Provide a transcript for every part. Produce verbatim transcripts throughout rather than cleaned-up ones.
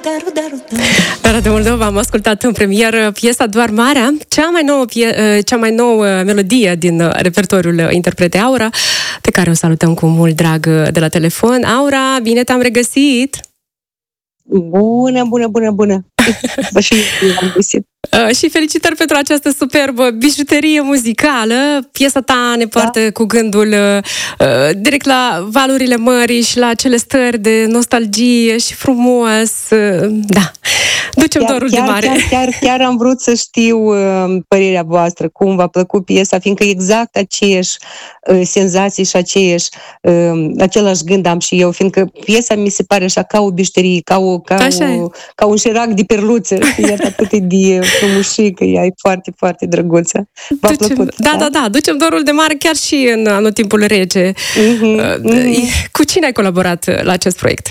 Dara de Moldova, am ascultat în premieră piesa Doar Marea, cea mai nouă, pie- cea mai nouă melodie din repertoriul interpretei Aura, pe care o salutăm cu mult drag de la telefon. Aura, bine te-am regăsit! Bună, bună, bună, bună! Și am găsit. Uh, și felicitări pentru această superbă bijuterie muzicală. Piesa ta ne poartă da. cu gândul uh, direct la valurile mării și la acele stări de nostalgie și frumos. Uh, da, ducem chiar, dorul chiar, de mare. Chiar, chiar, chiar am vrut să știu uh, părerea voastră, cum v-a plăcut piesa, fiindcă exact aceeași uh, senzații și aceeași, uh, același gând am și eu, fiindcă piesa mi se pare așa ca o bijuterie, ca, o, ca, o, ca un șerac de perluță, e atât de frumușică, ea e foarte, foarte drăguță. V-a ducem, plăcut? Da, da, da, da, ducem dorul de mare chiar și în anotimpul rece. Uh-huh, uh-huh. Cu cine ai colaborat la acest proiect?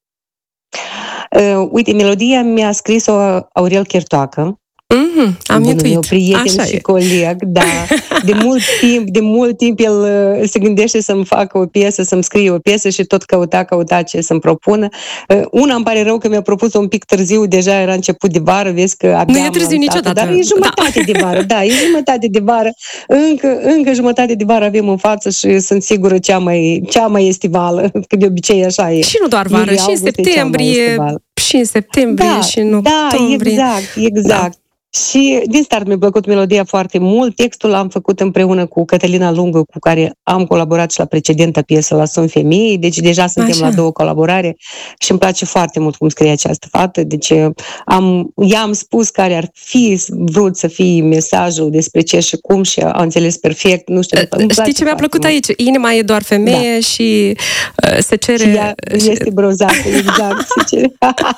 Uh, uite, melodia mi-a scris-o Aurel Chertoacă. Mm-hmm, am intuit. Meu prieten Așa și e. coleg, da. De mult timp, de mult timp el uh, se gândește să-mi facă o piesă, să-mi scrie o piesă și tot căuta, căuta ce să-mi propună. Uh, una îmi pare rău că mi-a propus un pic târziu, deja era început de vară, vezi că abia nu e târziu niciodată. Dar e jumătate da. de vară, da, e jumătate de vară. Încă, încă jumătate de vară avem în față și sunt sigură cea mai, cea mai estivală, că de obicei așa e. Și nu doar vară, Iulie, și în septembrie, și în septembrie, da, și în octombrie. Da, exact, exact. Da. Și din start mi-a plăcut melodia foarte mult. Textul l-am făcut împreună cu Cătălina Lungă, cu care am colaborat și la precedenta piesă, la Sunt Femei, deci deja suntem Așa. la două colaborare și îmi place foarte mult cum scrie această fată. Deci am, i-am spus care ar fi vrut să fie mesajul despre ce și cum și a înțeles perfect. Nu știu, știi ce mi-a plăcut mult. Aici? Inima e doar femeie da. și uh, se cere... Și ea este brozată, exact. Se cere...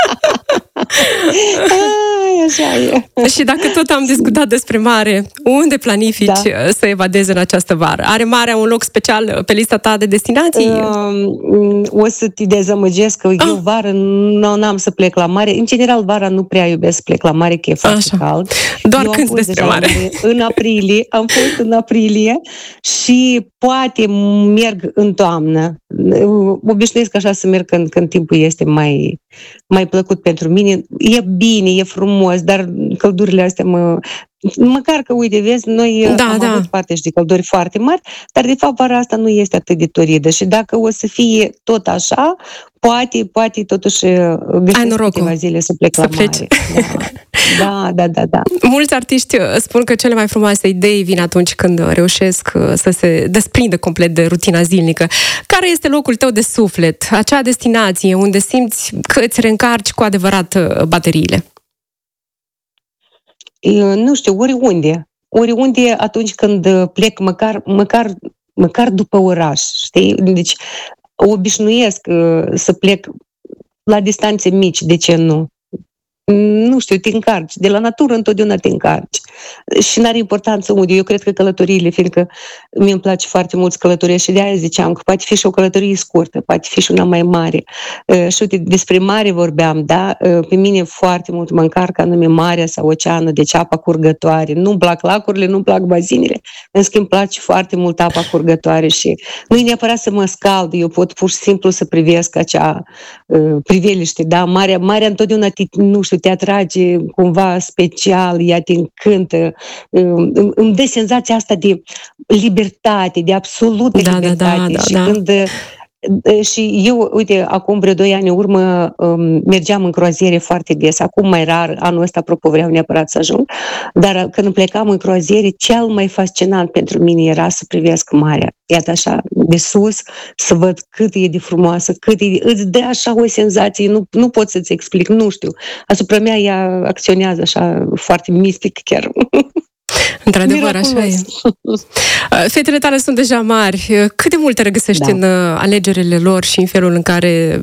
Ai, așa e. Și dacă tot am discutat despre mare, unde planifici da. să evadezi în această vară? Are marea un loc special pe lista ta de destinații? Um, o să te dezamăgesc că ah. eu vară nu n-am să plec la mare. În general, vara nu prea iubesc să plec la mare, că e foarte Așa. cald. Doar când despre mare. În aprilie, am fost în aprilie și poate merg în toamnă. Obișnuiesc așa să merg când, când timpul este mai, mai plăcut pentru mine. E bine, e frumos, dar căldurile astea mă... Măcar că, uite, vezi, noi da, am da. avut parte și de călduri foarte mari, dar, de fapt, vara asta nu este atât de toridă și dacă o să fie tot așa, poate, poate totuși găsesc câteva zile să plec să la pleci. mare. Da, da, da, da. Mulți artiști spun că cele mai frumoase idei vin atunci când reușesc să se desprindă complet de rutina zilnică. Care este locul tău de suflet, acea destinație unde simți că îți reîncarci cu adevărat bateriile? Nu știu, oriunde. Oriunde atunci când plec, măcar, măcar, măcar după oraș, știi? Deci obișnuiesc să plec la distanțe mici, de ce nu? Nu știu, te încarci. De la natură întotdeauna te încarci. Și n-are importanță unde. Eu cred că călătoriile, fiindcă mie îmi place foarte mult să călătoresc și de aia ziceam că poate fi și o călătorie scurtă, poate fi și una mai mare. Și uite, despre mare vorbeam, da? Pe mine foarte mult mă încarcă anume marea sau oceanul, deci apa curgătoare. Nu-mi plac lacurile, nu-mi plac bazinele. În schimb, îmi place foarte mult apa curgătoare și nu e neapărat să mă scald, eu pot pur și simplu să privesc acea uh, priveliște, da? Marea, marea întotdeauna te, nu știu, te atrage cumva special, ea te încântă, îmi dă senzația asta de libertate, de absolută da, libertate. Da, da, și da, când și eu, uite, acum vreo doi ani în urmă mergeam în croaziere foarte des, acum mai rar, anul ăsta, apropo, vreau neapărat să ajung, dar când plecam în croaziere, cel mai fascinant pentru mine era să privesc marea. Iată așa, de sus, să văd cât e de frumoasă, cât e, îți dă așa o senzație, nu, nu pot să-ți explic, nu știu. Asupra mea ea acționează așa foarte mistic chiar. Într-adevăr, așa e. Fetele tale sunt deja mari. Cât de mult te regăsești da. în alegerile lor și în felul în care